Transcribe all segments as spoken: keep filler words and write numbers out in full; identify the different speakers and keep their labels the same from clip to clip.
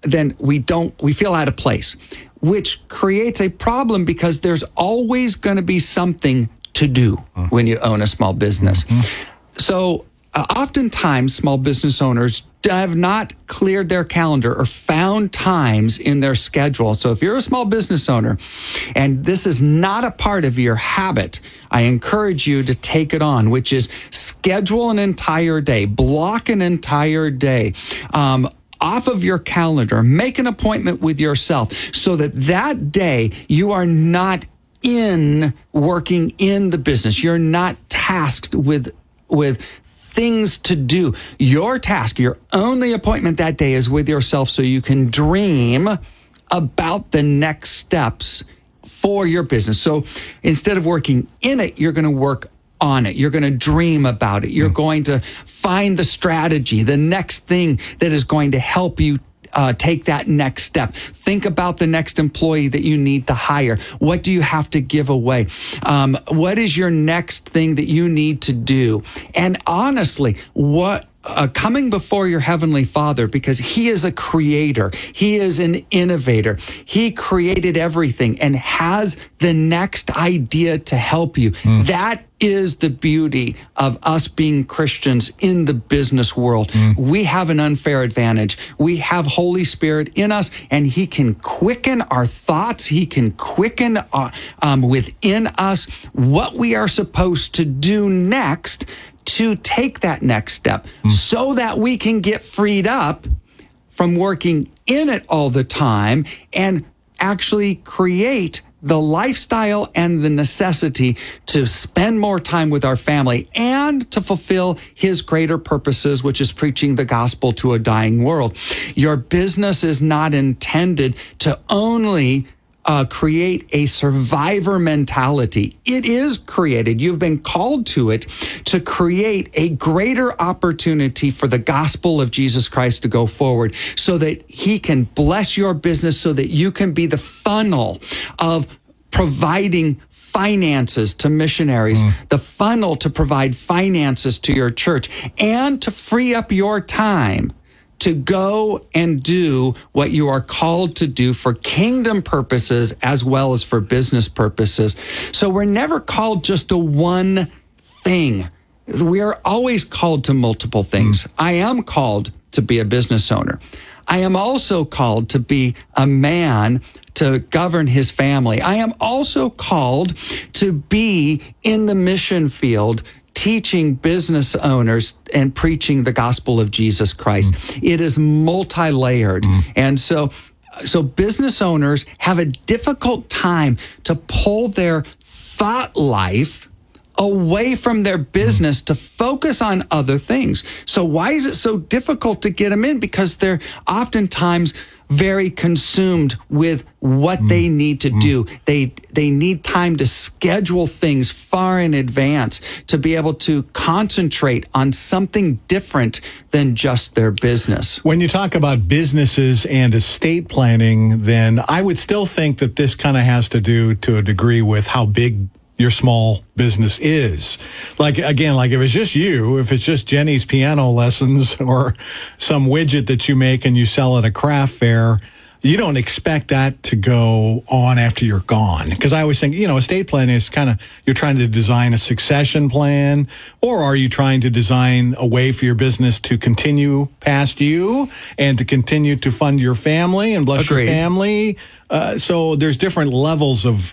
Speaker 1: then we don't, we feel out of place, which creates a problem because there's always going to be something to do uh-huh. when you own a small business. Mm-hmm. So uh, oftentimes small business owners have not cleared their calendar or found times in their schedule. So if you're a small business owner and this is not a part of your habit, I encourage you to take it on, which is schedule an entire day, block an entire day um, off of your calendar, make an appointment with yourself so that that day you are not in working in the business. You're not tasked with with things to do. Your task, your only appointment that day is with yourself so you can dream about the next steps for your business. So instead of working in it, you're going to work on it. You're going to dream about it. You're mm. going to find the strategy, the next thing that is going to help you Uh, take that next step. Think about the next employee that you need to hire. What do you have to give away? Um, what is your next thing that you need to do? And honestly, what uh, coming before your Heavenly Father, because He is a creator, He is an innovator. He created everything and has the next idea to help you. Mm. That is the beauty of us being Christians in the business world. Mm. We have an unfair advantage. We have Holy Spirit in us, and He can quicken our thoughts. He can quicken uh, um, within us what we are supposed to do next to take that next step mm. so that we can get freed up from working in it all the time and actually create the lifestyle and the necessity to spend more time with our family and to fulfill His greater purposes, which is preaching the gospel to a dying world. Your business is not intended to only Uh, create a survivor mentality. It is created. You've been called to it to create a greater opportunity for the gospel of Jesus Christ to go forward so that He can bless your business, so that you can be the funnel of providing finances to missionaries, mm. the funnel to provide finances to your church, and to free up your time to go and do what you are called to do for kingdom purposes as well as for business purposes. So we're never called just to one thing. We are always called to multiple things. Mm. I am called to be a business owner. I am also called to be a man to govern his family. I am also called to be in the mission field, teaching business owners and preaching the gospel of Jesus Christ. Mm. It is multi-layered. Mm. And so, so business owners have a difficult time to pull their thought life away from their business mm. to focus on other things. So why is it so difficult to get them in? Because they're oftentimes very consumed with what mm. they need to mm. do. They they need time to schedule things far in advance to be able to concentrate on something different than just their business.
Speaker 2: When you talk about businesses and estate planning, then I would still think that this kind of has to do to a degree with how big your small business is. Like, again, like if it's just you, if it's just Jenny's piano lessons or some widget that you make and you sell at a craft fair, you don't expect that to go on after you're gone. Because I always think, you know, estate planning is kind of, you're trying to design a succession plan, or are you trying to design a way for your business to continue past you and to continue to fund your family and bless
Speaker 1: Agreed.
Speaker 2: your family? Uh, so there's different levels of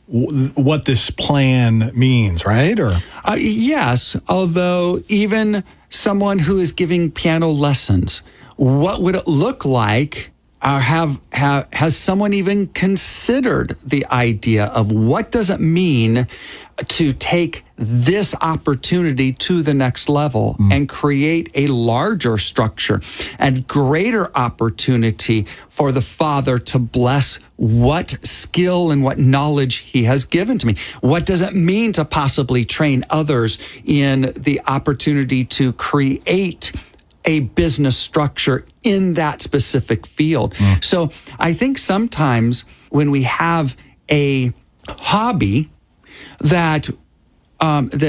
Speaker 2: what this plan means, right? Or
Speaker 1: uh, yes, although even someone who is giving piano lessons, what would it look like? Uh, have, have has someone even considered the idea of what does it mean to take this opportunity to the next level mm. and create a larger structure and greater opportunity for the Father to bless what skill and what knowledge He has given to me? What does it mean to possibly train others in the opportunity to create a business structure in that specific field? Mm. So I think sometimes when we have a hobby that um, that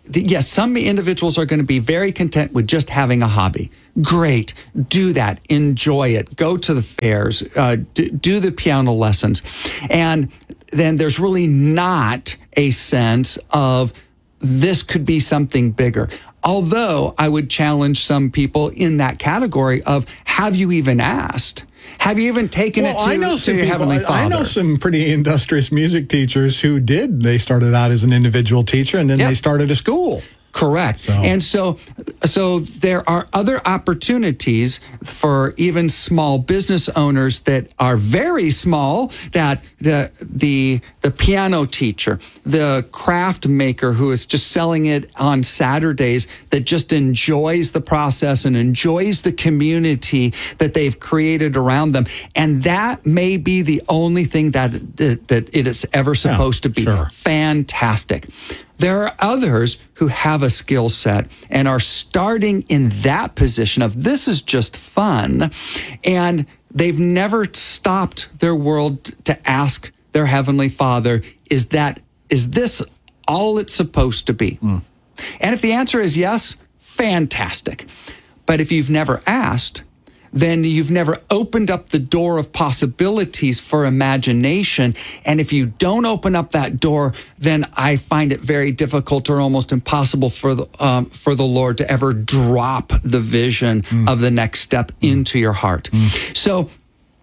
Speaker 1: yes, some individuals are going to be very content with just having a hobby. Great. Do that. Enjoy it. Go to the fairs. Uh, do, do the piano lessons. And then there's really not a sense of this could be something bigger. Although I would challenge some people in that category of, have you even asked? Have you even taken
Speaker 2: well,
Speaker 1: it to,
Speaker 2: I know
Speaker 1: to
Speaker 2: some
Speaker 1: your
Speaker 2: people,
Speaker 1: Heavenly Father?
Speaker 2: I know some pretty industrious music teachers who did. They started out as an individual teacher, and then
Speaker 1: Yep.
Speaker 2: they started a school.
Speaker 1: Correct.
Speaker 2: So.
Speaker 1: And so so there are other opportunities for even small business owners that are very small, that the the the piano teacher, the craft maker who is just selling it on Saturdays, that just enjoys the process and enjoys the community that they've created around them. And that may be the only thing that that, that it is ever supposed
Speaker 2: Yeah,
Speaker 1: to be.
Speaker 2: sure.
Speaker 1: Fantastic. There are others who have a skill set and are starting in that position of this is just fun, and they've never stopped their world to ask their Heavenly Father, is that is this all it's supposed to be? Mm. And if the answer is yes, fantastic. But if you've never asked, then you've never opened up the door of possibilities for imagination. And if you don't open up that door, then I find it very difficult or almost impossible for the, um, for the Lord to ever drop the vision mm. of the next step mm. into your heart. Mm. So,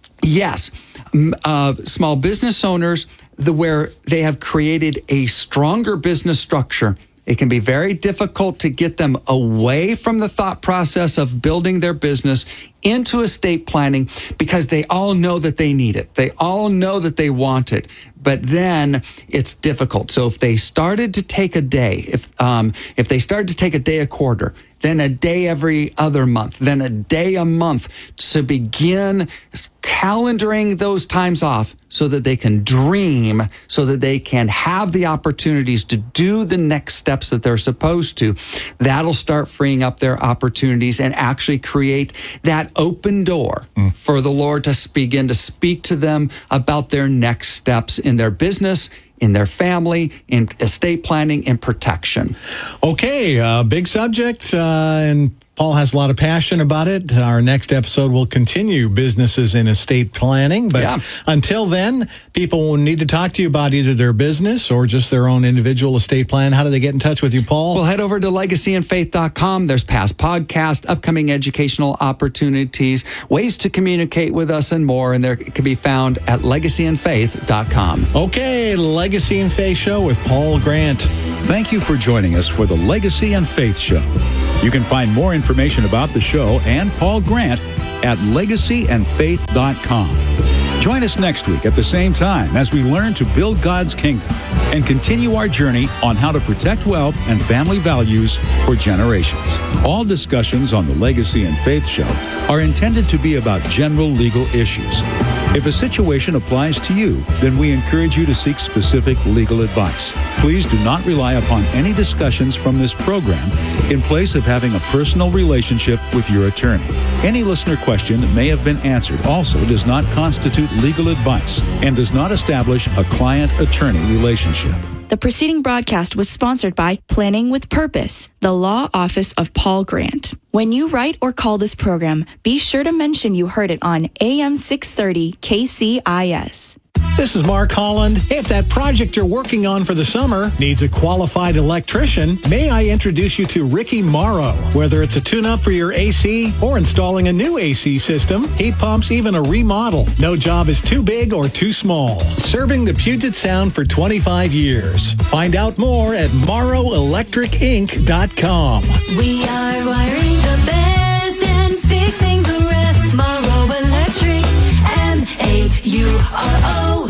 Speaker 1: yes, uh, small business owners, the, where they have created a stronger business structure, it can be very difficult to get them away from the thought process of building their business into estate planning, because they all know that they need it. They all know that they want it, but then it's difficult. So if they started to take a day, if um, if they started to take a day a quarter, then a day every other month, then a day a month, to begin calendaring those times off so that they can dream, so that they can have the opportunities to do the next steps that they're supposed to, that'll start freeing up their opportunities and actually create that open door mm. for the Lord to begin to speak to them about their next steps in their business, in their family, in estate planning, and protection.
Speaker 2: Okay, uh, big subject, uh, and Paul has a lot of passion about it. Our next episode will continue businesses in estate planning. But
Speaker 1: yeah.
Speaker 2: until then, people will need to talk to you about either their business or just their own individual estate plan. How do they get in touch with you, Paul?
Speaker 1: Well, head over to legacy and faith dot com. There's past podcasts, upcoming educational opportunities, ways to communicate with us, and more. And there can be found at legacy and faith dot com.
Speaker 2: Okay, Legacy and Faith Show with Paul Grant.
Speaker 3: Thank you for joining us for the Legacy and Faith Show. You can find more information about the show and Paul Grant at legacy and faith dot com. Join us next week at the same time as we learn to build God's kingdom and continue our journey on how to protect wealth and family values for generations. All discussions on the Legacy and Faith Show are intended to be about general legal issues. If a situation applies to you, then we encourage you to seek specific legal advice. Please do not rely upon any discussions from this program in place of having a personal relationship with your attorney. Any listener question that may have been answered also does not constitute legal advice and does not establish a client-attorney relationship.
Speaker 4: The preceding broadcast was sponsored by Planning with Purpose, the law office of Paul Grant. When you write or call this program, be sure to mention you heard it on A M six thirty K C I S.
Speaker 2: This is Mark Holland. Hey, if that project you're working on for the summer needs a qualified electrician, may I introduce you to Ricky Morrow. Whether it's a tune-up for your A C or installing a new A C system, heat pumps, even a remodel, no job is too big or too small. Serving the Puget Sound for twenty-five years. Find out more at morrow electric inc dot com.
Speaker 5: We are wiring the best and fixing the rest. Morrow Electric, M A U R O.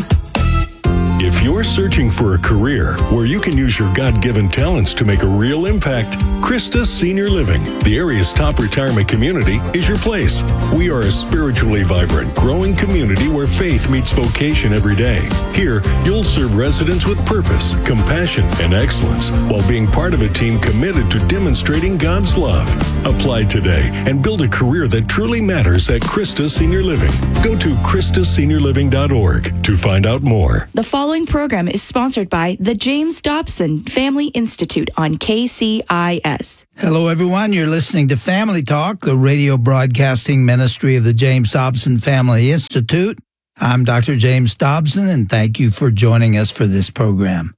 Speaker 6: If you're searching for a career where you can use your God-given talents to make a real impact, Christus Senior Living, the area's top retirement community, is your place. We are a spiritually vibrant, growing community where faith meets vocation every day. Here, you'll serve residents with purpose, compassion, and excellence while being part of a team committed to demonstrating God's love. Apply today and build a career that truly matters at Christus Senior Living. Go to christus senior living dot org to find out more.
Speaker 4: The following program is sponsored by by the James Dobson Family Institute on K C I S.
Speaker 7: Hello, everyone. You're listening to Family Talk, the radio broadcasting ministry of the James Dobson Family Institute. I'm Doctor James Dobson, and thank you for joining us for this program.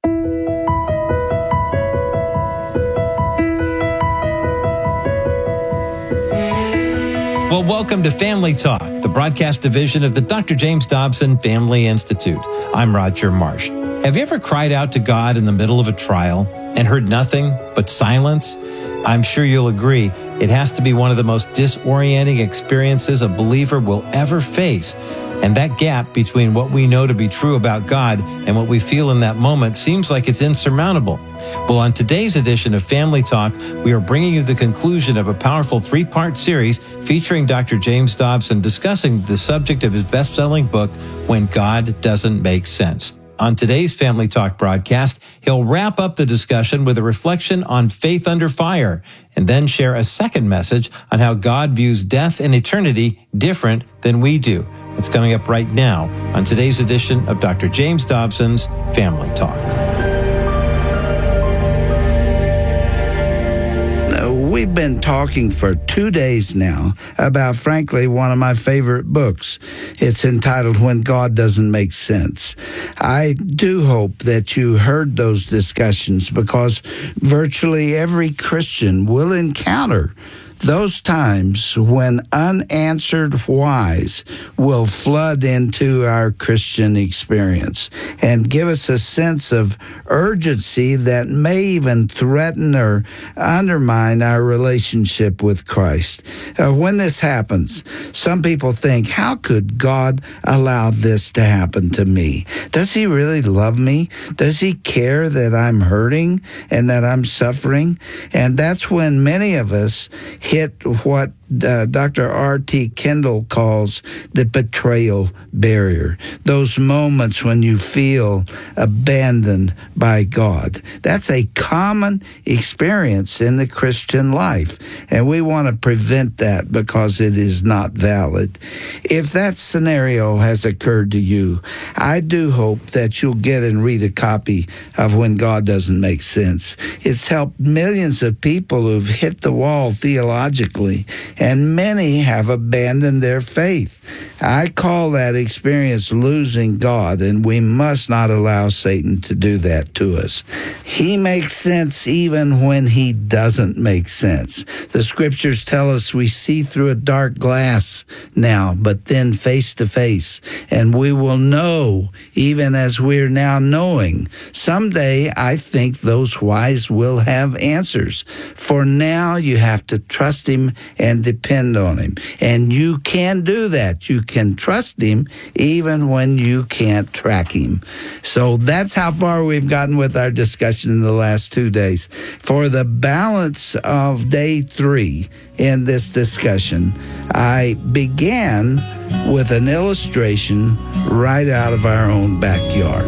Speaker 8: Well, welcome to Family Talk, the broadcast division of the Doctor James Dobson Family Institute. I'm Roger Marsh. Have you ever cried out to God in the middle of a trial and heard nothing but silence? I'm sure you'll agree it has to be one of the most disorienting experiences a believer will ever face. And that gap between what we know to be true about God and what we feel in that moment seems like it's insurmountable. Well, on today's edition of Family Talk, we are bringing you the conclusion of a powerful three-part series featuring Doctor James Dobson discussing the subject of his best-selling book, When God Doesn't Make Sense. On today's Family Talk broadcast, he'll wrap up the discussion with a reflection on faith under fire, and then share a second message on how God views death and eternity different than we do. It's coming up right now on today's edition of Doctor James Dobson's Family Talk.
Speaker 7: We've been talking for two days now about, frankly, one of my favorite books. It's entitled When God Doesn't Make Sense. I do hope that you heard those discussions, because virtually every Christian will encounter those times when unanswered whys will flood into our Christian experience and give us a sense of urgency that may even threaten or undermine our relationship with Christ. Uh, when this happens, some people think, how could God allow this to happen to me? Does he really love me? Does he care that I'm hurting and that I'm suffering? And that's when many of us hit what uh, Doctor R T Kendall calls the betrayal barrier. Those moments when you feel abandoned by God. That's a common experience in the Christian life, and we want to prevent that because it is not valid. If that scenario has occurred to you, I do hope that you'll get and read a copy of When God Doesn't Make Sense. It's helped millions of people who've hit the wall theologically, and many have abandoned their faith. I call that experience losing God, and we must not allow Satan to do that to us. He makes sense even when he doesn't make sense. The scriptures tell us we see through a dark glass now, but then face to face, and we will know even as we're now knowing. Someday, I think those whys will have answers. For now, you have to trust him and depend on him. And you can do that. You can trust him even when you can't track him. So that's how far we've gotten with our discussion in the last two days. For the balance of day three in this discussion, I began with an illustration right out of our own backyard.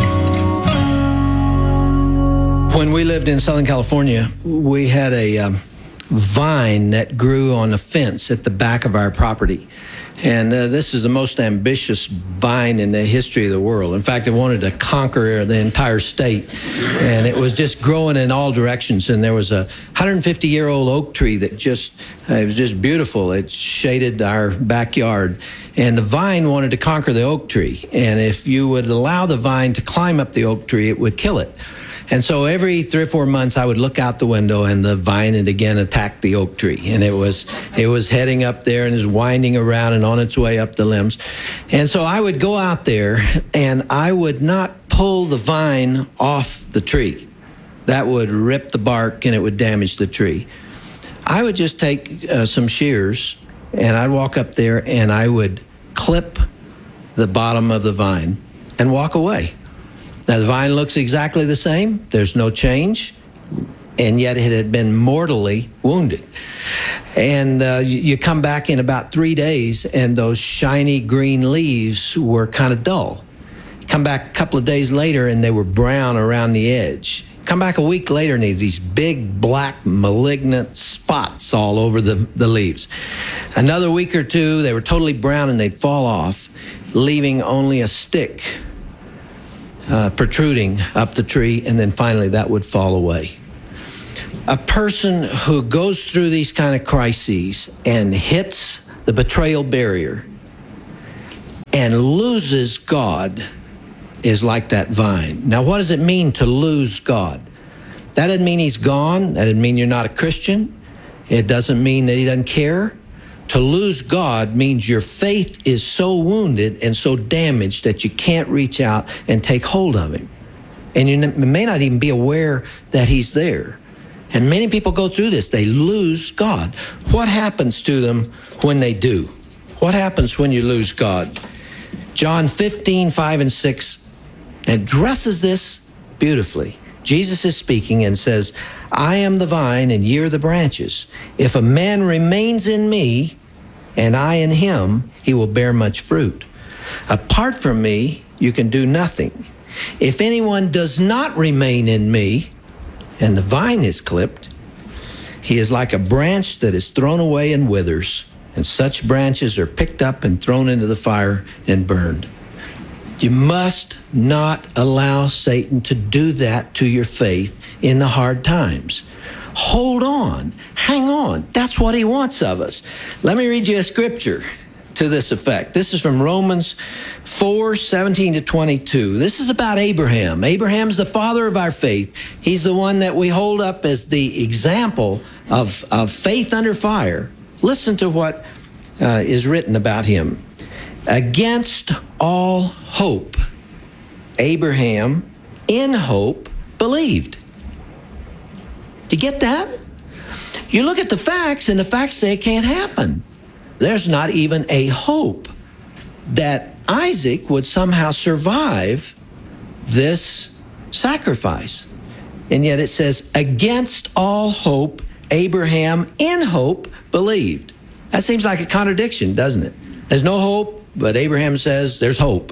Speaker 9: When we lived in Southern California, we had a um, vine that grew on a fence at the back of our property. And uh, this is the most ambitious vine in the history of the world. In fact, it wanted to conquer the entire state. And it was just growing in all directions. And there was a one hundred fifty year old oak tree that just, uh, it was just beautiful. It shaded our backyard. And the vine wanted to conquer the oak tree. And if you would allow the vine to climb up the oak tree, it would kill it. And so every three or four months, I would look out the window, and the vine had again attacked the oak tree. And it was it was heading up there and is winding around and on its way up the limbs. And so I would go out there, and I would not pull the vine off the tree. That would rip the bark, and it would damage the tree. I would just take uh, some shears, and I'd walk up there, and I would clip the bottom of the vine and walk away. Now, the vine looks exactly the same. There's no change. And yet it had been mortally wounded. And uh, you, you come back in about three days, and those shiny green leaves were kind of dull. Come back a couple of days later, and they were brown around the edge. Come back a week later, and there's these big, black, malignant spots all over the, the leaves. Another week or two, they were totally brown, and they'd fall off, leaving only a stick. uh, protruding up the tree, and then finally that would fall away. A person who goes through these kind of crises and hits the betrayal barrier and loses God is like that vine. Now, what does it mean to lose God? That doesn't mean he's gone. That doesn't mean you're not a Christian. It doesn't mean that he doesn't care. To lose God means your faith is so wounded and so damaged that you can't reach out and take hold of him. And you may not even be aware that he's there. And many people go through this. They lose God. What happens to them when they do? What happens when you lose God? John fifteen, five and six addresses this beautifully. Jesus is speaking and says, I am the vine and ye are the branches. If a man remains in me and I in him, he will bear much fruit. Apart from me, you can do nothing. If anyone does not remain in me, and the vine is clipped, he is like a branch that is thrown away and withers, and such branches are picked up and thrown into the fire and burned. You must not allow Satan to do that to your faith in the hard times. Hold on, hang on. That's what he wants of us. Let me read you a scripture to this effect. This is from Romans four, seventeen to twenty-two. This is about Abraham. Abraham's the father of our faith. He's the one that we hold up as the example of, of faith under fire. Listen to what uh, is written about him. Against all hope, Abraham, in hope, believed. Do you get that? You look at the facts, and the facts say it can't happen. There's not even a hope that Isaac would somehow survive this sacrifice. And yet it says, against all hope, Abraham, in hope, believed. That seems like a contradiction, doesn't it? There's no hope, but Abraham says there's hope.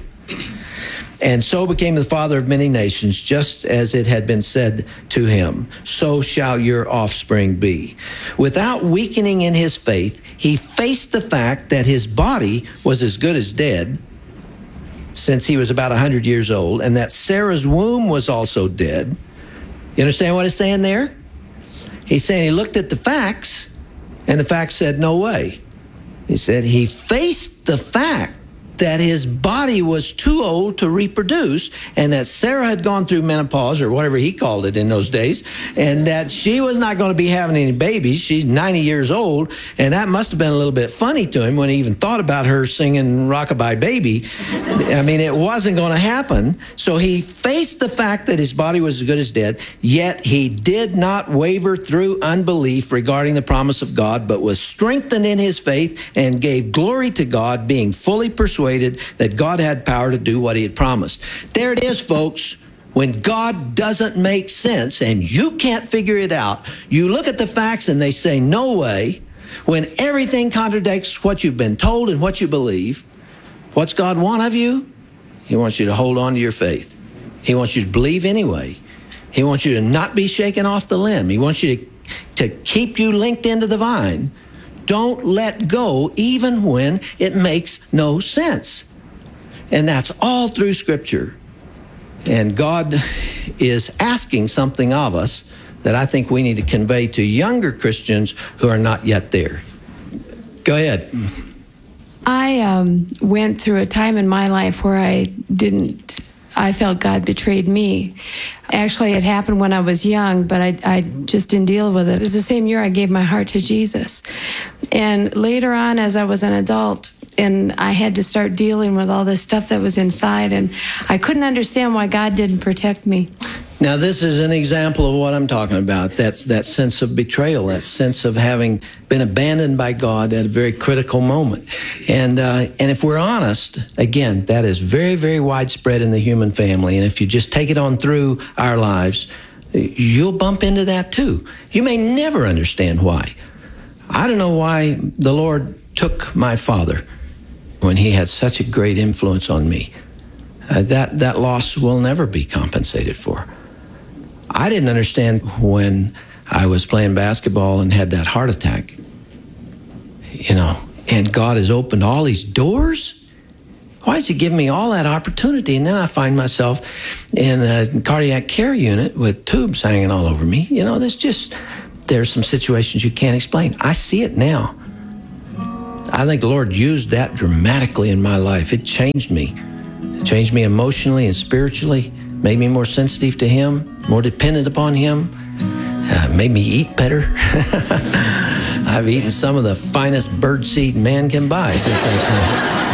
Speaker 9: And so became the father of many nations, just as it had been said to him, so shall your offspring be. Without weakening in his faith, he faced the fact that his body was as good as dead, since he was about one hundred years old, and that Sarah's womb was also dead. You understand what he's saying there? He's saying he looked at the facts, and the facts said no way. He said he faced the fact that his body was too old to reproduce, and that Sarah had gone through menopause, or whatever he called it in those days, and that she was not going to be having any babies. She's ninety years old, and that must have been a little bit funny to him when he even thought about her singing Rockabye Baby. I mean, it wasn't going to happen. So he faced the fact that his body was as good as dead, yet he did not waver through unbelief regarding the promise of God, but was strengthened in his faith and gave glory to God, being fully persuaded that God had power to do what he had promised. There it is, folks. When God doesn't make sense and you can't figure it out, you look at the facts and they say, no way. When everything contradicts what you've been told and what you believe, what's God want of you? He wants you to hold on to your faith. He wants you to believe anyway. He wants you to not be shaken off the limb. He wants you to, to keep you linked into the vine. Don't let go even when it makes no sense. And that's all through Scripture. And God is asking something of us that I think we need to convey to younger Christians who are not yet there. Go ahead.
Speaker 10: I um, went through a time in my life where I didn't, I felt God betrayed me. Actually, it happened when I was young, but I, I just didn't deal with it. It was the same year I gave my heart to Jesus. And later on, as I was an adult, and I had to start dealing with all this stuff that was inside, and I couldn't understand why God didn't protect me.
Speaker 9: Now, this is an example of what I'm talking about. That's that sense of betrayal, that sense of having been abandoned by God at a very critical moment. And uh, and if we're honest, again, that is very, very widespread in the human family. And if you just take it on through our lives, you'll bump into that too. You may never understand why. I don't know why the Lord took my father when he had such a great influence on me. Uh, that, that loss will never be compensated for. I didn't understand when I was playing basketball and had that heart attack, you know, and God has opened all these doors Why is he giving me all that opportunity? And then I find myself in a cardiac care unit with tubes hanging all over me. You know, there's just, there's some situations you can't explain. I see it now. I think the Lord used that dramatically in my life. It changed me. It changed me emotionally and spiritually, made me more sensitive to Him, more dependent upon Him, uh, made me eat better. I've eaten some of the finest birdseed man can buy since that time.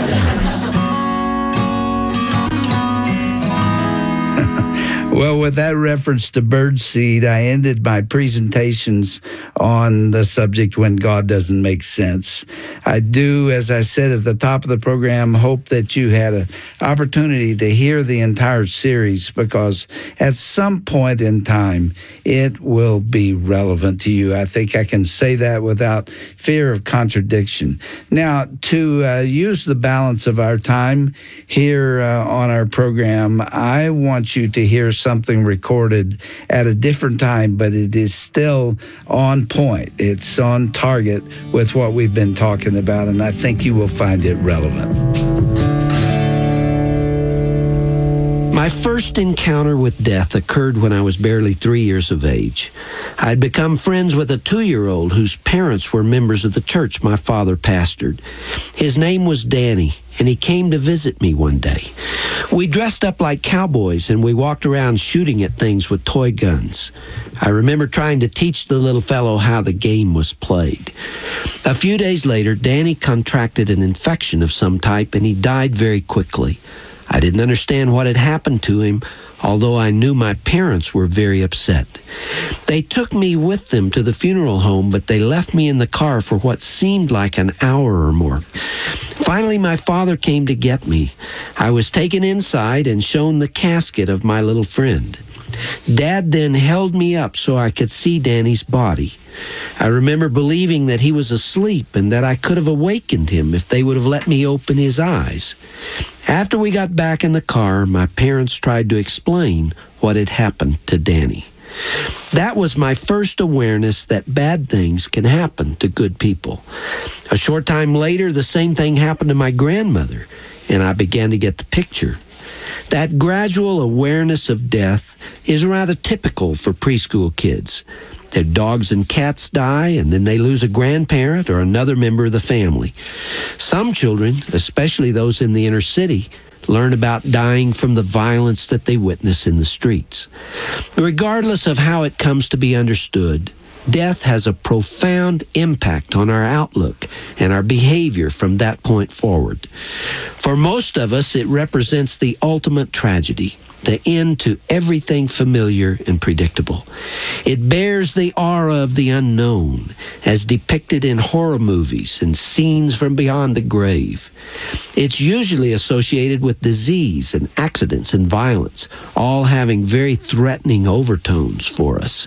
Speaker 7: Well, with that reference to birdseed, I ended my presentations on the subject when God doesn't make sense. I do, as I said at the top of the program, hope that you had an opportunity to hear the entire series, because at some point in time, it will be relevant to you. I think I can say that without fear of contradiction. Now, to uh, use the balance of our time here uh, on our program, I want you to hear something recorded at a different time, but it is still on point. It's on target with what we've been talking about, and I think you will find it relevant.
Speaker 11: My first encounter with death occurred when I was barely three years of age. I had become friends with a two-year-old whose parents were members of the church my father pastored. His name was Danny, and he came to visit me one day. We dressed up like cowboys, and we walked around shooting at things with toy guns. I remember trying to teach the little fellow how the game was played. A few days later, Danny contracted an infection of some type, and he died very quickly. I didn't understand what had happened to him, although I knew my parents were very upset. They took me with them to the funeral home, but they left me in the car for what seemed like an hour or more. Finally, my father came to get me. I was taken inside and shown the casket of my little friend. Dad then held me up so I could see Danny's body. I remember believing that he was asleep and that I could have awakened him if they would have let me open his eyes. After we got back in the car, my parents tried to explain what had happened to Danny. That was my first awareness that bad things can happen to good people. A short time later, the same thing happened to my grandmother, and I began to get the picture. That gradual awareness of death is rather typical for preschool kids. Their dogs and cats die, and then they lose a grandparent or another member of the family. Some children, especially those in the inner city, learn about dying from the violence that they witness in the streets. Regardless of how it comes to be understood, death has a profound impact on our outlook and our behavior from that point forward. For most of us, it represents the ultimate tragedy, the end to everything familiar and predictable. It bears the aura of the unknown, as depicted in horror movies and scenes from beyond the grave. It's usually associated with disease and accidents and violence, all having very threatening overtones for us.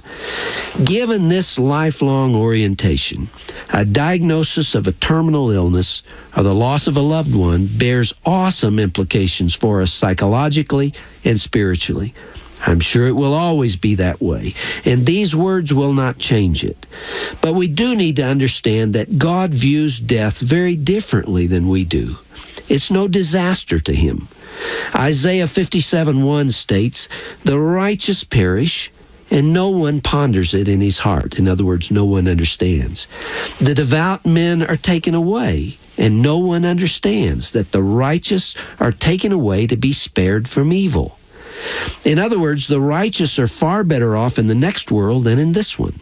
Speaker 11: Given this lifelong orientation, a diagnosis of a terminal illness or the loss of a loved one bears awesome implications for us psychologically and spiritually. I'm sure it will always be that way, and these words will not change it. But we do need to understand that God views death very differently than we do. It's no disaster to Him. Isaiah fifty-seven one states, "The righteous perish, and no one ponders it in his heart." In other words, no one understands. "The devout men are taken away, and no one understands that the righteous are taken away to be spared from evil." In other words, the righteous are far better off in the next world than in this one.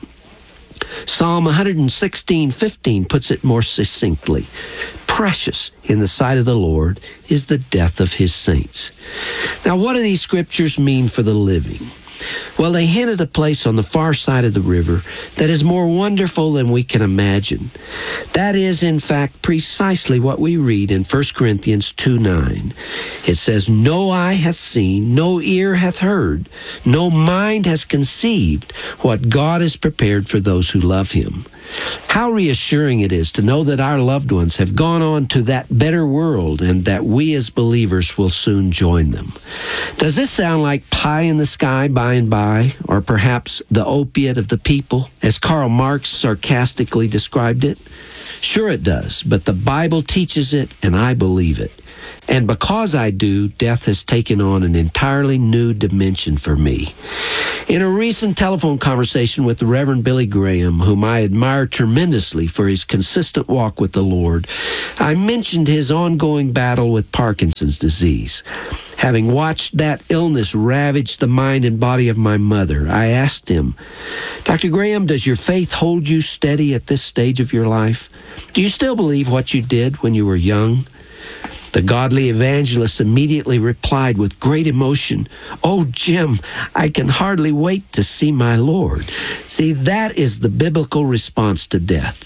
Speaker 11: Psalm one sixteen fifteen puts it more succinctly. "Precious in the sight of the Lord is the death of His saints." Now, what do these scriptures mean for the living? Well, they hint at a place on the far side of the river that is more wonderful than we can imagine. That is, in fact, precisely what we read in First Corinthians two nine. It says, "No eye hath seen, no ear hath heard, no mind has conceived what God has prepared for those who love Him." How reassuring it is to know that our loved ones have gone on to that better world and that we as believers will soon join them. Does this sound like pie in the sky by and by, or perhaps the opiate of the people, as Karl Marx sarcastically described it? Sure it does, but the Bible teaches it, and I believe it. And because I do, death has taken on an entirely new dimension for me. In a recent telephone conversation with the Reverend Billy Graham, whom I admire tremendously for his consistent walk with the Lord, I mentioned his ongoing battle with Parkinson's disease. Having watched that illness ravage the mind and body of my mother, I asked him, Doctor Graham, does your faith hold you steady at this stage of your life? Do you still believe what you did when you were young? The godly evangelist immediately replied with great emotion, "Oh, Jim, I can hardly wait to see my Lord." See, that is the biblical response to death.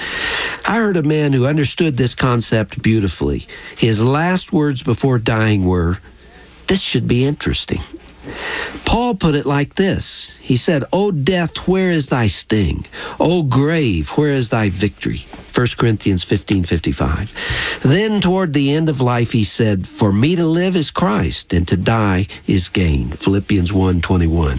Speaker 11: I heard a man who understood this concept beautifully. His last words before dying were, "This should be interesting." Paul put it like this. He said, "O death, where is thy sting? O grave, where is thy victory?" First Corinthians fifteen fifty-five. Then toward the end of life he said, "For me to live is Christ, and to die is gain." Philippians one twenty-one.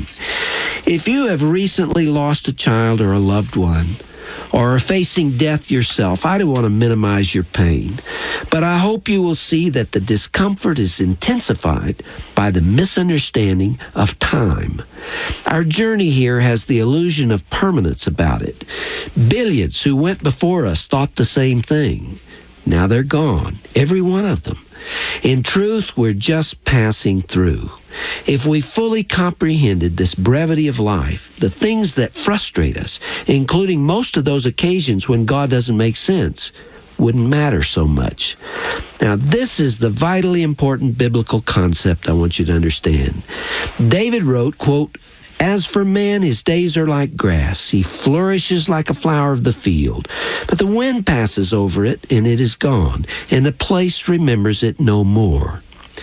Speaker 11: If you have recently lost a child or a loved one, or are facing death yourself, I don't want to minimize your pain, but I hope you will see that the discomfort is intensified by the misunderstanding of time. Our journey here has the illusion of permanence about it. Billions who went before us thought the same thing. Now they're gone, every one of them. In truth, we're just passing through. If we fully comprehended this brevity of life, the things that frustrate us, including most of those occasions when God doesn't make sense, wouldn't matter so much. Now, this is the vitally important biblical concept I want you to understand. David wrote, quote, "As for man, his days are like grass. He flourishes like a flower of the field. But the wind passes over it, and it is gone, and the place remembers it no more."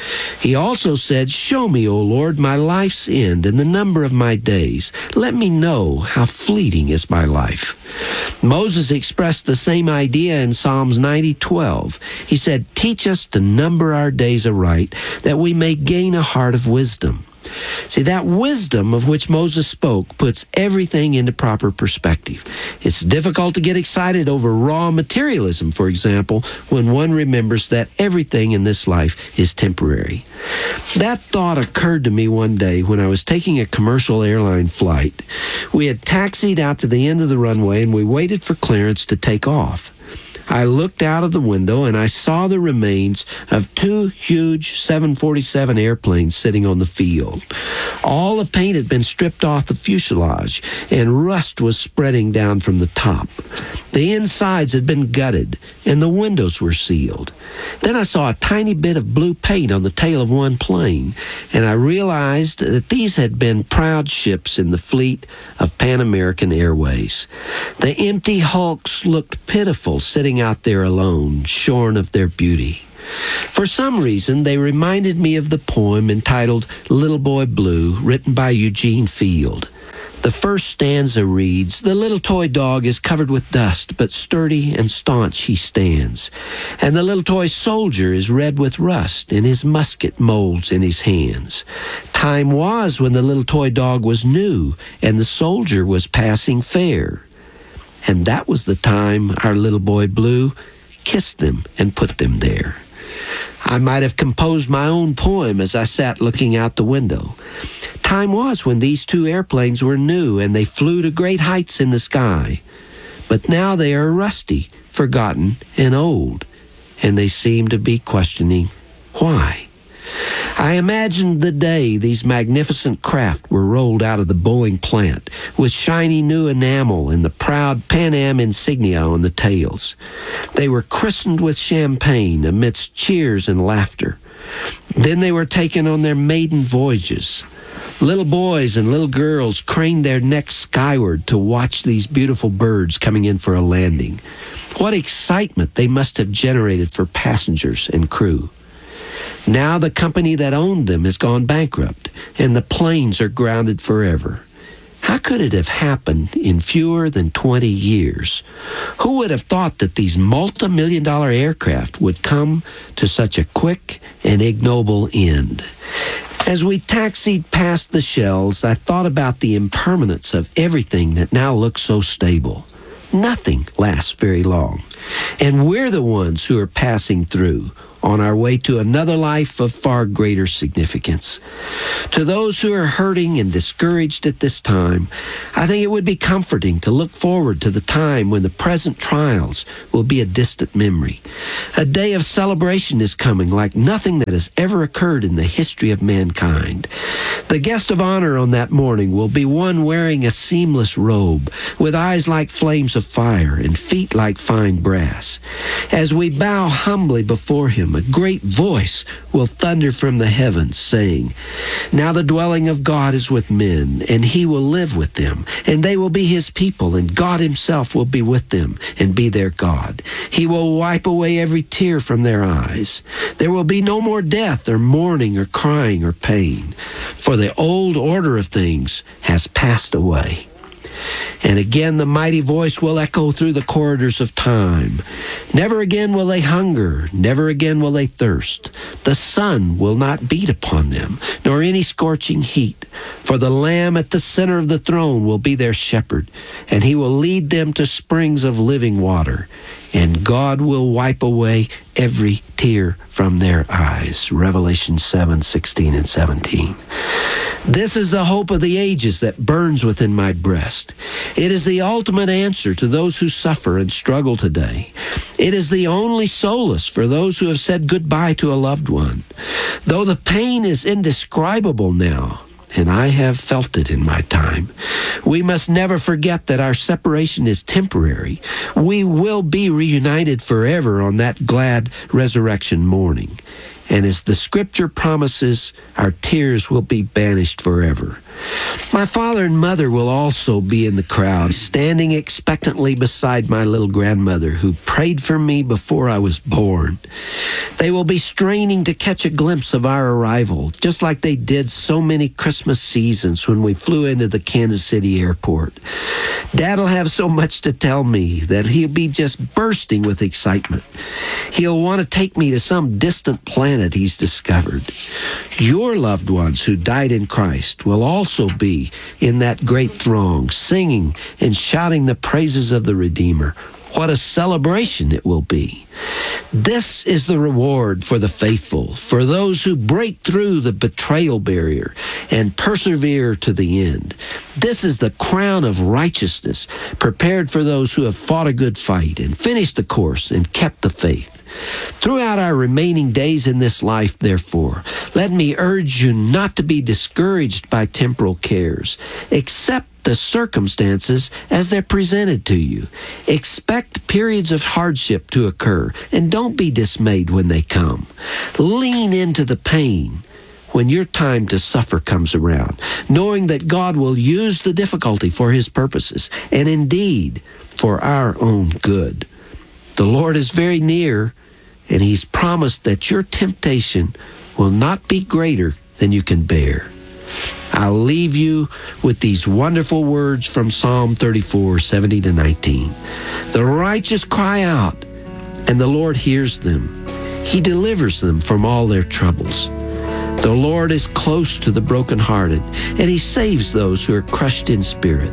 Speaker 11: He also said, "Show me, O Lord, my life's end and the number of my days. Let me know how fleeting is my life." Moses expressed the same idea in Psalms ninety twelve. He said, "Teach us to number our days aright, that we may gain a heart of wisdom." See, that wisdom of which Moses spoke puts everything into proper perspective. It's difficult to get excited over raw materialism, for example, when one remembers that everything in this life is temporary. That thought occurred to me one day when I was taking a commercial airline flight. We had taxied out to the end of the runway and we waited for clearance to take off. I looked out of the window and I saw the remains of two huge seven forty-seven airplanes sitting on the field. All the paint had been stripped off the fuselage and rust was spreading down from the top. The insides had been gutted and the windows were sealed. Then I saw a tiny bit of blue paint on the tail of one plane, and I realized that these had been proud ships in the fleet of Pan American Airways. The empty hulks looked pitiful sitting out there alone, shorn of their beauty. For some reason, they reminded me of the poem entitled Little Boy Blue, written by Eugene Field. The first stanza reads, "The little toy dog is covered with dust, but sturdy and staunch he stands. And the little toy soldier is red with rust, and his musket molds in his hands. Time was when the little toy dog was new, and the soldier was passing fair. And that was the time our little boy Blue kissed them and put them there." I might have composed my own poem as I sat looking out the window. Time was when these two airplanes were new and they flew to great heights in the sky. But now they are rusty, forgotten, and old, and they seem to be questioning why. I imagined the day these magnificent craft were rolled out of the Boeing plant with shiny new enamel and the proud Pan Am insignia on the tails. They were christened with champagne amidst cheers and laughter. Then they were taken on their maiden voyages. Little boys and little girls craned their necks skyward to watch these beautiful birds coming in for a landing. What excitement they must have generated for passengers and crew. Now the company that owned them has gone bankrupt, and the planes are grounded forever. How could it have happened in fewer than twenty years? Who would have thought that these multi-million dollar aircraft would come to such a quick and ignoble end? As we taxied past the shells, I thought about the impermanence of everything that now looks so stable. Nothing lasts very long. And we're the ones who are passing through, on our way to another life of far greater significance. To those who are hurting and discouraged at this time, I think it would be comforting to look forward to the time when the present trials will be a distant memory. A day of celebration is coming like nothing that has ever occurred in the history of mankind. The guest of honor on that morning will be one wearing a seamless robe, with eyes like flames of fire and feet like fine brass. As we bow humbly before him, a great voice will thunder from the heavens, saying, "Now the dwelling of God is with men, and he will live with them, and they will be his people, and God himself will be with them and be their God. He will wipe away every tear from their eyes. There will be no more death or mourning or crying or pain, for the old order of things has passed away." And again the mighty voice will echo through the corridors of time. Never again will they hunger, never again will they thirst. The sun will not beat upon them, nor any scorching heat. For the Lamb at the center of the throne will be their shepherd, and he will lead them to springs of living water. And God will wipe away every tear from their eyes. Revelation seven, sixteen and seventeen. This is the hope of the ages that burns within my breast. It is the ultimate answer to those who suffer and struggle today. It is the only solace for those who have said goodbye to a loved one. Though the pain is indescribable now, and I have felt it in my time, we must never forget that our separation is temporary. We will be reunited forever on that glad resurrection morning. And as the scripture promises, our tears will be banished forever. My father and mother will also be in the crowd, standing expectantly beside my little grandmother, who prayed for me before I was born. They will be straining to catch a glimpse of our arrival, just like they did so many Christmas seasons when we flew into the Kansas City airport. Dad'll have so much to tell me that he'll be just bursting with excitement. He'll want to take me to some distant planet he's discovered. Your loved ones who died in Christ will also also be in that great throng, singing and shouting the praises of the Redeemer. What a celebration it will be. This is the reward for the faithful, for those who break through the betrayal barrier and persevere to the end. This is the crown of righteousness prepared for those who have fought a good fight and finished the course and kept the faith. Throughout our remaining days in this life, therefore, let me urge you not to be discouraged by temporal cares. Accept the circumstances as they're presented to you. Expect periods of hardship to occur, and don't be dismayed when they come. Lean into the pain when your time to suffer comes around, knowing that God will use the difficulty for his purposes, and indeed for our own good. The Lord is very near, and he's promised that your temptation will not be greater than you can bear. I'll leave you with these wonderful words from Psalm thirty-four, seventeen to nineteen. The righteous cry out, and the Lord hears them. He delivers them from all their troubles. The Lord is close to the brokenhearted, and he saves those who are crushed in spirit.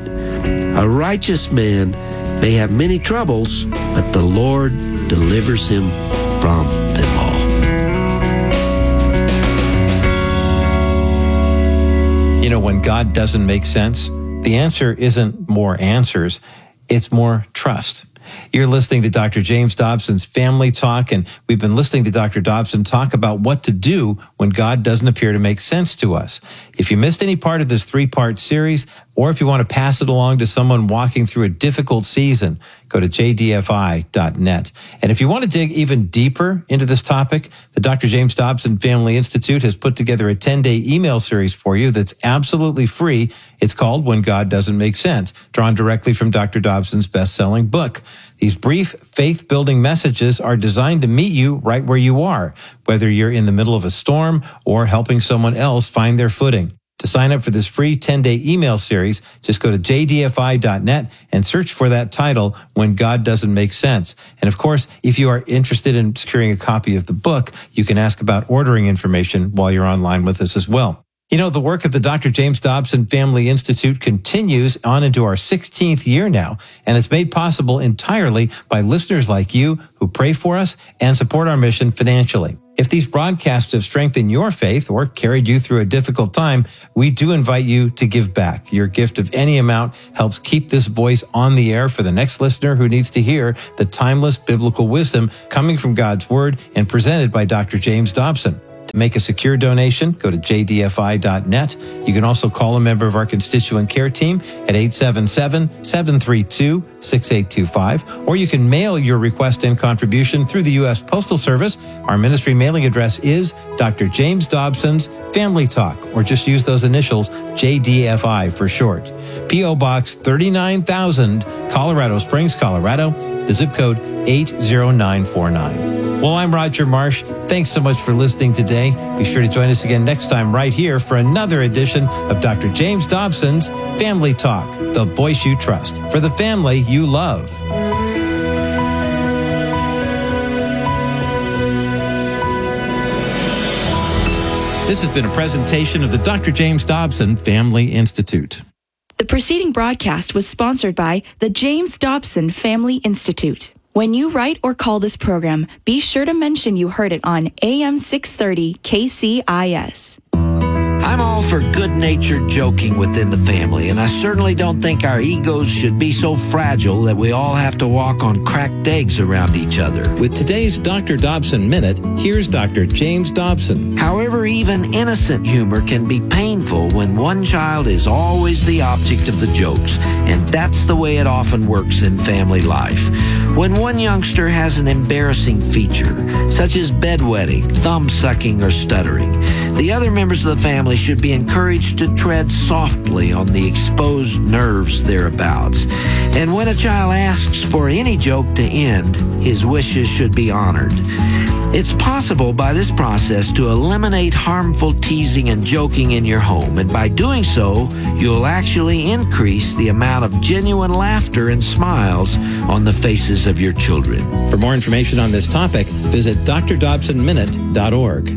Speaker 11: A righteous man may have many troubles, but the Lord delivers him from them all.
Speaker 8: You know, when God doesn't make sense, the answer isn't more answers, it's more trust. You're listening to Doctor James Dobson's Family Talk, and we've been listening to Doctor Dobson talk about what to do when God doesn't appear to make sense to us. If you missed any part of this three-part series, or if you want to pass it along to someone walking through a difficult season, go to j d f i dot net. And if you want to dig even deeper into this topic, the Doctor James Dobson Family Institute has put together a ten-day email series for you that's absolutely free. It's called When God Doesn't Make Sense, drawn directly from Doctor Dobson's best-selling book. These brief, faith-building messages are designed to meet you right where you are, whether you're in the middle of a storm or helping someone else find their footing. To sign up for this free ten-day email series, just go to j d f i dot net and search for that title, When God Doesn't Make Sense. And of course, if you are interested in securing a copy of the book, you can ask about ordering information while you're online with us as well. You know, the work of the Doctor James Dobson Family Institute continues on into our sixteenth year now, and it's made possible entirely by listeners like you who pray for us and support our mission financially. If these broadcasts have strengthened your faith or carried you through a difficult time, we do invite you to give back. Your gift of any amount helps keep this voice on the air for the next listener who needs to hear the timeless biblical wisdom coming from God's Word and presented by Doctor James Dobson. To make a secure donation, go to j d f i dot net. You can also call a member of our constituent care team at eight seven seven, seven three two, six eight two five, or you can mail your request and contribution through the U S Postal Service. Our ministry mailing address is Doctor James Dobson's Family Talk, or just use those initials, J D F I for short. P O Box thirty-nine thousand, Colorado Springs, Colorado, the zip code eight zero nine four nine. Well, I'm Roger Marsh. Thanks so much for listening today. Be sure to join us again next time right here for another edition of Doctor James Dobson's Family Talk, the voice you trust, for the family you love. This has been a presentation of the Doctor James Dobson Family Institute.
Speaker 4: The preceding broadcast was sponsored by the James Dobson Family Institute. When you write or call this program, be sure to mention you heard it on A M six thirty K C I S.
Speaker 11: I'm all for good-natured joking within the family, and I certainly don't think our egos should be so fragile that we all have to walk on cracked eggs around each other.
Speaker 8: With today's Doctor Dobson Minute, here's Doctor James Dobson.
Speaker 11: However, even innocent humor can be painful when one child is always the object of the jokes, and that's the way it often works in family life. When one youngster has an embarrassing feature, such as bedwetting, thumb-sucking, or stuttering, the other members of the family should be encouraged to tread softly on the exposed nerves thereabouts. And when a child asks for any joke to end, his wishes should be honored. It's possible by this process to eliminate harmful teasing and joking in your home, and by doing so, you'll actually increase the amount of genuine laughter and smiles on the faces of your children.
Speaker 8: For more information on this topic, visit d r dobson minute dot org.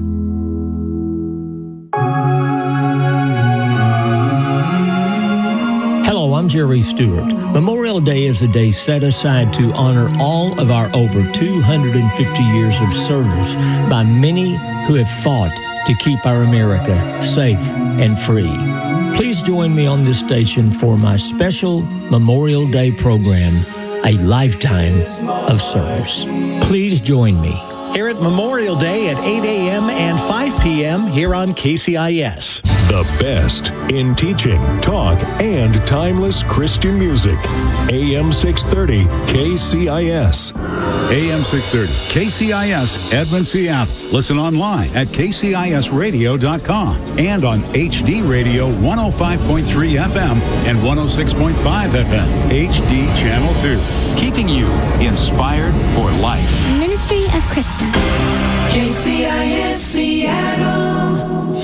Speaker 12: Hello, I'm Jerry Stewart. Memorial Day is a day set aside to honor all of our over two hundred fifty years of service by many who have fought to keep our America safe and free. Please join me on this station for my special Memorial Day program, A Lifetime of Service. Please join me.
Speaker 13: Here at Memorial Day at eight a.m. and five p.m. here on K C I S.
Speaker 6: The best in teaching, talk, and timeless Christian music. A M six thirty K C I S.
Speaker 3: A M six thirty K C I S, Edmond, Seattle. Listen online at k c i s radio dot com and on H D Radio one oh five point three F M and one oh six point five F M, H D Channel two. Keeping you inspired for life.
Speaker 14: Ministry of Krista.
Speaker 5: K C I S Seattle.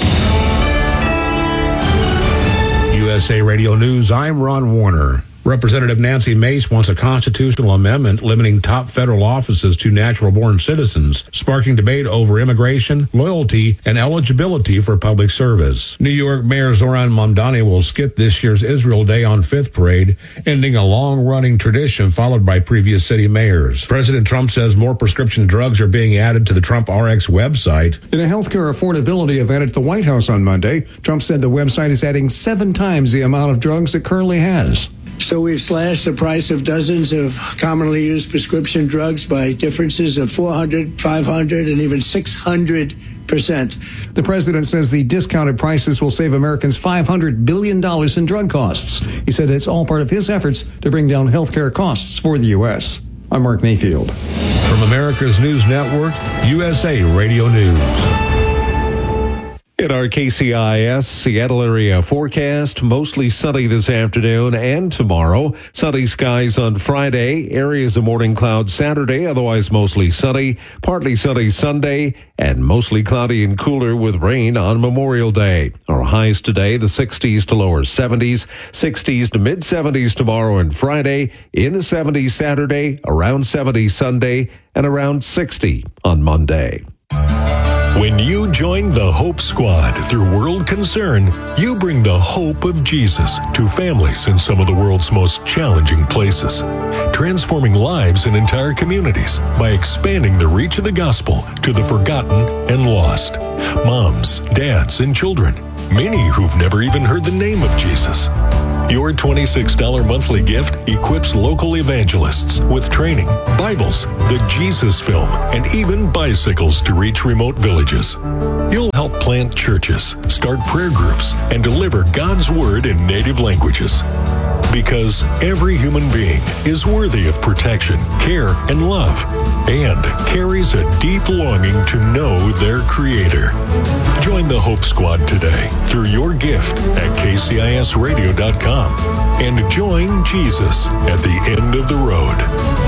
Speaker 15: U S A Radio News, I'm Ron Warner. Representative Nancy Mace wants a constitutional amendment limiting top federal offices to natural-born citizens, sparking debate over immigration, loyalty, and eligibility for public service. New York Mayor Zoran Mamdani will skip this year's Israel Day on Fifth Parade, ending a long-running tradition followed by previous city mayors. President Trump says more prescription drugs are being added to the Trump R X website.
Speaker 16: In a healthcare affordability event at the White House on Monday, Trump said the website is adding seven times the amount of drugs it currently has.
Speaker 17: So we've slashed the price of dozens of commonly used prescription drugs by differences of four hundred, five hundred, and even six hundred percent.
Speaker 16: The president says the discounted prices will save Americans five hundred billion dollars in drug costs. He said it's all part of his efforts to bring down healthcare costs for the U S. I'm Mark Mayfield.
Speaker 15: From America's News Network, U S A Radio News.
Speaker 18: In our K C I S Seattle area forecast, mostly sunny this afternoon and tomorrow. Sunny skies on Friday, areas of morning clouds Saturday, otherwise mostly sunny, partly sunny Sunday, and mostly cloudy and cooler with rain on Memorial Day. Our highs today, the sixties to lower seventies, sixties to mid seventies tomorrow and Friday, in the seventies Saturday, around seventy Sunday, and around sixty on Monday.
Speaker 6: When you join the Hope Squad through World Concern, you bring the hope of Jesus to families in some of the world's most challenging places, transforming lives in entire communities by expanding the reach of the gospel to the forgotten and lost. Moms, dads, and children, many who've never even heard the name of Jesus. Your twenty-six dollars monthly gift equips local evangelists with training, Bibles, the Jesus film, and even bicycles to reach remote villages. You'll help plant churches, start prayer groups, and deliver God's Word in native languages. Because every human being is worthy of protection, care, and love, and carries a deep longing to know their Creator. Join the Hope Squad today through your gift at K C I S radio dot com and join Jesus at the end of the road.